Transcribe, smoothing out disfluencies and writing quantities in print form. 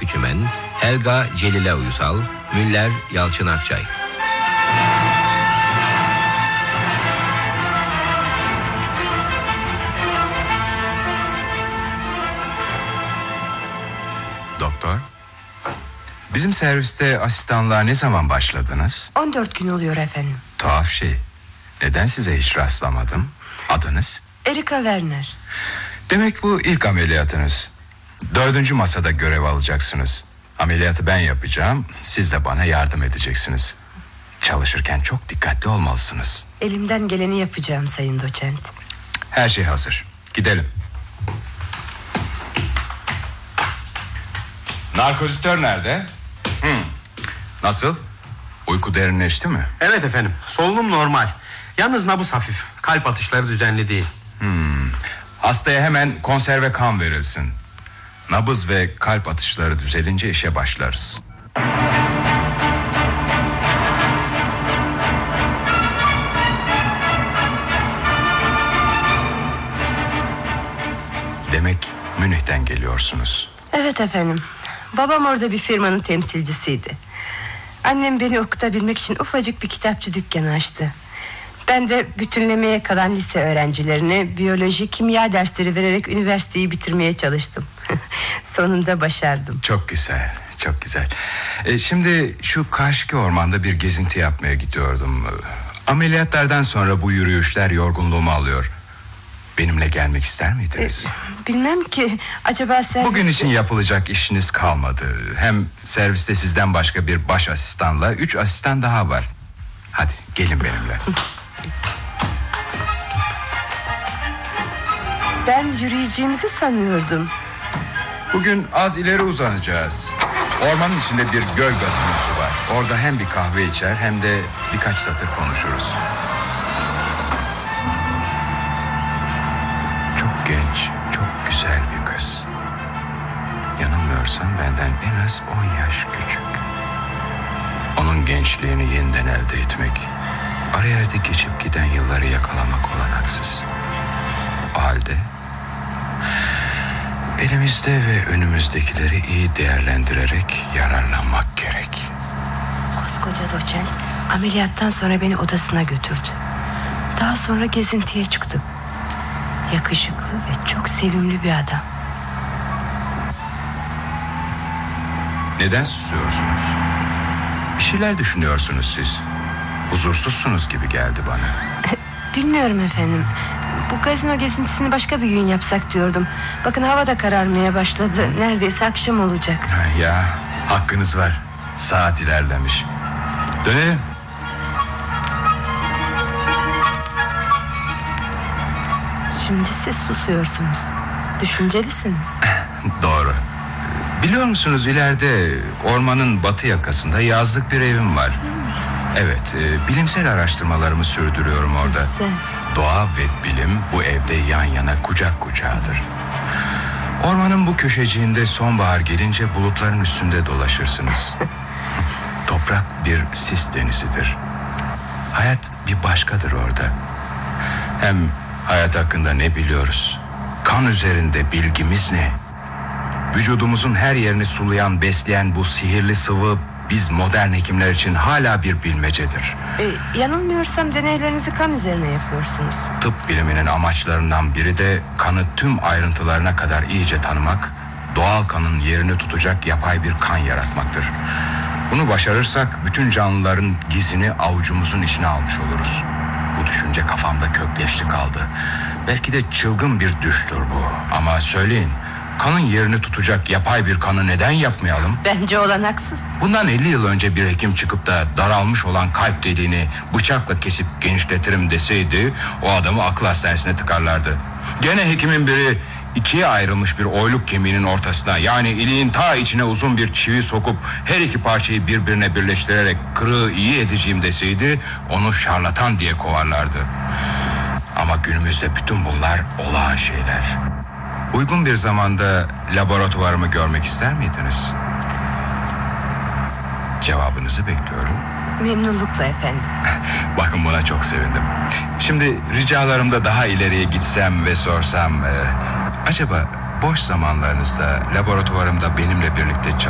Füçümen, Helga Celile Uysal, Müller Yalçın Akçay. Doktor, bizim serviste asistanlığa ne zaman başladınız? 14 gün oluyor efendim. Tuhaf şey. Neden size hiç rastlamadım? Adınız? Erika Werner. Demek bu ilk ameliyatınız. 4. masada görev alacaksınız. Ameliyatı ben yapacağım. Siz de bana yardım edeceksiniz. Çalışırken çok dikkatli olmalısınız. Elimden geleni yapacağım sayın doçent. Her şey hazır. Gidelim. Narkozitör nerede? Nasıl? Uyku derinleşti mi? Evet efendim, solunum normal. Yalnız nabız hafif, kalp atışları düzenli değil. Hastaya hemen konserve kan verilsin. Nabız ve kalp atışları düzelince işe başlarız. Demek Münih'ten geliyorsunuz. Evet efendim. Babam orada bir firmanın temsilcisiydi. Annem beni okutabilmek için ufacık bir kitapçı dükkanı açtı. Ben de bütünlemeye kalan lise öğrencilerine biyoloji, kimya dersleri vererek üniversiteyi bitirmeye çalıştım. Sonunda başardım. Çok güzel, çok güzel. Şimdi şu karşıki ormanda bir gezinti yapmaya gidiyordum. Ameliyatlardan sonra bu yürüyüşler yorgunluğumu alıyor. Benimle gelmek ister miydiniz? Bilmem ki, acaba serviste... Bugün için yapılacak işiniz kalmadı. Hem serviste sizden başka bir baş asistanla 3 asistan daha var. Hadi gelin benimle. Ben yürüyeceğimizi sanıyordum. Bugün az ileri uzanacağız. Ormanın içinde bir göl gazinosu var. Orada hem bir kahve içer hem de birkaç satır konuşuruz. Çok genç, çok güzel bir kız. Yanılmıyorsam benden en az 10 yaş küçük. Onun gençliğini yeniden elde etmek, ara yerde geçip giden yılları yakalamak olanaksız. O halde elimizde ve önümüzdekileri iyi değerlendirerek yararlanmak gerek. Koskoca doçent ameliyattan sonra beni odasına götürdü. Daha sonra gezintiye çıktık. Yakışıklı ve çok sevimli bir adam. Neden susuyorsunuz? Bir şeyler düşünüyorsunuz siz. Huzursuzsunuz gibi geldi bana. Bilmiyorum efendim. Bu gazino gezintisini başka bir gün yapsak diyordum. Bakın hava da kararmaya başladı. Neredeyse akşam olacak. Ya hakkınız var. Saat ilerlemiş. Dönelim. Şimdi siz susuyorsunuz. Düşüncelisiniz. Doğru. Biliyor musunuz, ileride ormanın batı yakasında yazlık bir evim var. Evet, bilimsel araştırmalarımı sürdürüyorum orada. Güzel. Doğa ve bilim bu evde yan yana kucak kucağıdır. Ormanın bu köşeciğinde sonbahar gelince bulutların üstünde dolaşırsınız. Toprak bir sis denizidir. Hayat bir başkadır orada. Hem hayat hakkında ne biliyoruz? Kan üzerinde bilgimiz ne? Vücudumuzun her yerini sulayan, besleyen bu sihirli sıvı biz modern hekimler için hala bir bilmecedir. Yanılmıyorsam deneylerinizi kan üzerine yapıyorsunuz. Tıp biliminin amaçlarından biri de kanı tüm ayrıntılarına kadar iyice tanımak, doğal kanın yerini tutacak yapay bir kan yaratmaktır. Bunu başarırsak bütün canlıların gizini avucumuzun içine almış oluruz. Bu düşünce kafamda kökleşti kaldı. Belki de çılgın bir düştür bu. Ama söyleyin, kanın yerini tutacak yapay bir kanı neden yapmayalım? Bence olanaksız. Bundan 50 yıl önce bir hekim çıkıp da daralmış olan kalp deliğini bıçakla kesip genişletirim deseydi, o adamı akıl hastanesine tıkarlardı. Gene hekimin biri ikiye ayrılmış bir oyluk kemiğinin ortasına, yani iliğin ta içine uzun bir çivi sokup her iki parçayı birbirine birleştirerek kırığı iyi edeceğim deseydi, onu şarlatan diye kovarlardı. Ama günümüzde bütün bunlar olağan şeyler. Uygun bir zamanda laboratuvarımı görmek ister miydiniz? Cevabınızı bekliyorum. Memnunlukla efendim. Bakın, buna çok sevindim. Şimdi ricalarımda daha ileriye gitsem ve sorsam... acaba boş zamanlarınızda laboratuvarımda benimle birlikte